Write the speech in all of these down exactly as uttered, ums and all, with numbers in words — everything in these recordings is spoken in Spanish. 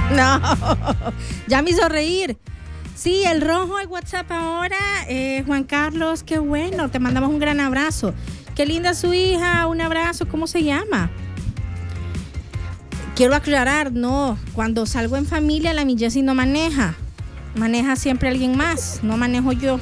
No, ya me hizo reír. Sí, el rojo, el WhatsApp ahora. Eh, Juan Carlos, qué bueno, te mandamos un gran abrazo. Qué linda su hija, un abrazo. ¿Cómo se llama? Quiero aclarar, no, cuando salgo en familia, la mi Jessie no maneja. Maneja siempre alguien más, no manejo yo.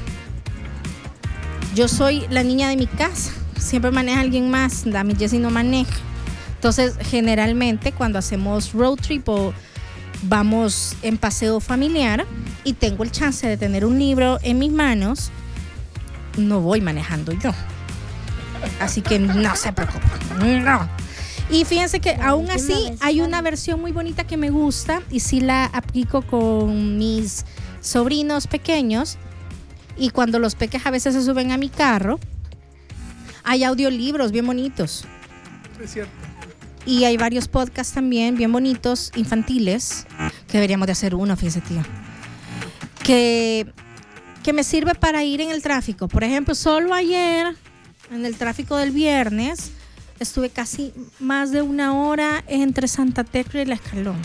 Yo soy la niña de mi casa, siempre maneja alguien más, la mi Jessie no maneja. Entonces, generalmente, cuando hacemos road trip o vamos en paseo familiar y tengo el chance de tener un libro en mis manos, no voy manejando yo. Así que no se preocupen, no. Y fíjense que aún así hay una versión muy bonita que me gusta y sí la aplico con mis sobrinos pequeños, y cuando los peques a veces se suben a mi carro, hay audiolibros bien bonitos. Es cierto. Y hay varios podcasts también bien bonitos, infantiles, que deberíamos de hacer uno, fíjese, tío. Que, que me sirve para ir en el tráfico. Por ejemplo, solo ayer, en el tráfico del viernes, estuve casi más de una hora entre Santa Tecla y La Escalón.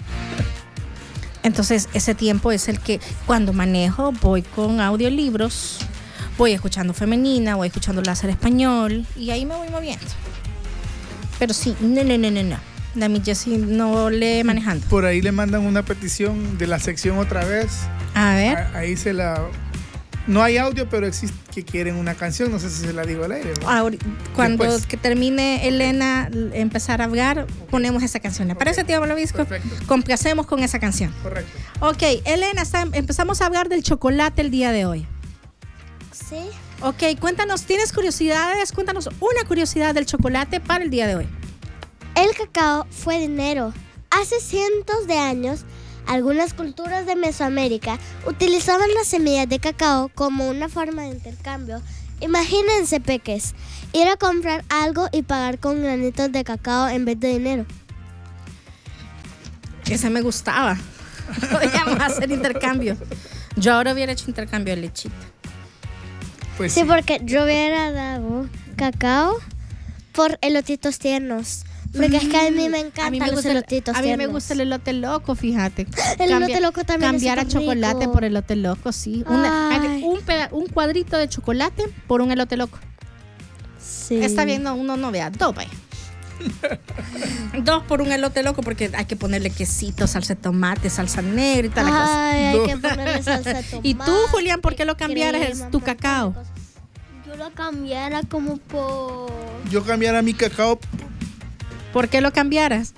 Entonces, ese tiempo es el que cuando manejo voy con audiolibros, voy escuchando Femenina, voy escuchando Láser Español y ahí me voy moviendo. Pero sí, no, no, no, no, no. La mi Jessie no le manejando. Por ahí le mandan una petición de la sección otra vez. A ver. A, ahí se la... No hay audio, pero existe que quieren una canción. No sé si se la digo al aire. Ahora, cuando Después. que termine Elena empezar a hablar, ponemos esa canción. ¿Le parece, tío Malvavisco? Perfecto. Complacemos con esa canción. Correcto. Ok, Elena, está, empezamos a hablar del chocolate el día de hoy. Sí. Ok, cuéntanos, ¿tienes curiosidades? Cuéntanos una curiosidad del chocolate para el día de hoy. El cacao fue dinero. Hace cientos de años, algunas culturas de Mesoamérica utilizaban las semillas de cacao como una forma de intercambio. Imagínense, peques, ir a comprar algo y pagar con granitos de cacao en vez de dinero. Ese me gustaba. Podríamos hacer intercambio. Yo ahora hubiera hecho intercambio de lechita. Pues Sí, sí. porque yo hubiera dado cacao por elotitos tiernos. Porque es que a mí me encantan A mí me los gusta el, elotitos a mí tiernos. me gusta el elote loco, fíjate. El elote loco también es Cambiar a súper chocolate rico. por elote loco, sí. Una- Ay. un, peda- un cuadrito de chocolate por un elote loco. Sí. Está bien, no, uno no vea, dos, vaya. Dos por un elote loco, porque hay que ponerle quesito, salsa de tomate, salsa negra y tal la cosa. Ay, hay No. que ponerle salsa de tomate. Y tú, Julián, ¿por qué lo cambiaras crema, tu un montón cacao? de cosas. Yo lo cambiara como por... Yo cambiara mi cacao. ¿Por qué lo cambiaras?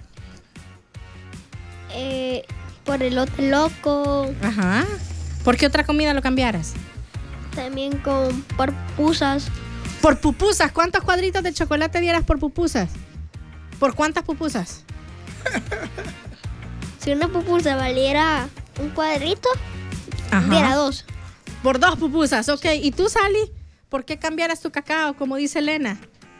Eh, por elote loco. Ajá. ¿Por qué otra comida lo cambiaras? También con por pupusas. Por pupusas. ¿Cuántos cuadritos de chocolate dieras por pupusas? ¿Por cuántas pupusas? Si una pupusa valiera un cuadrito, Ajá. diera dos. Por dos pupusas, ok. ¿Y tú, Sally? ¿Por qué cambiaras tu cacao, como dice Elena?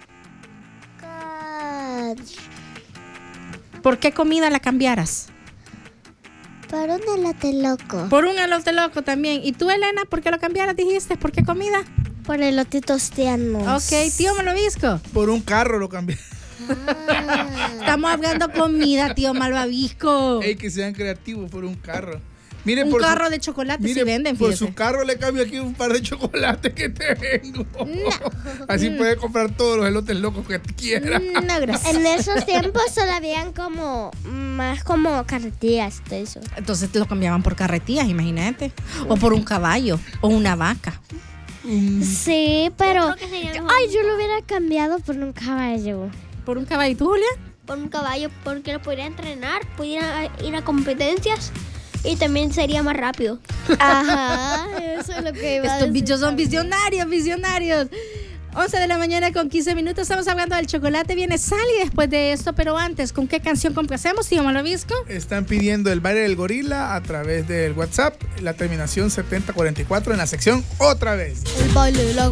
¿Por qué comida la cambiaras? Por un elote loco. Por un elote loco también. ¿Y tú, Elena, por qué lo cambiaras, dijiste? ¿Por qué comida? Por elotitos tiernos. Ok, tío Malvavisco. Por un carro lo cambié. Estamos hablando comida, tío Malvavisco. Ey, que sean creativos por un carro. Miren, Un por carro su, de chocolate mire, si venden, por fíjese. su carro le cambio aquí un par de chocolates que te vengo. No. Así Mm. puede comprar todos los elotes locos que quiera. No, gracias. En esos tiempos solo habían como más como carretillas y todo eso. Entonces lo cambiaban por carretillas, imagínate. O por un caballo, o una vaca. Sí, pero Creo que sería mejor ay, yo lo hubiera cambiado por un caballo. ¿Por un caballo? ¿Tú, Julia? por un caballo porque lo podría entrenar, pudiera ir a competencias y también sería más rápido. Ajá, eso es lo que iba a Estos decir bichos son también. visionarios, visionarios. once de la mañana con quince minutos. Estamos hablando del chocolate. Viene Sally después de esto, pero antes, ¿con qué canción complacemos, tío Malvavisco? Están pidiendo el baile del gorila a través del WhatsApp, la terminación setenta cuarenta y cuatro en la sección otra vez. El baile de la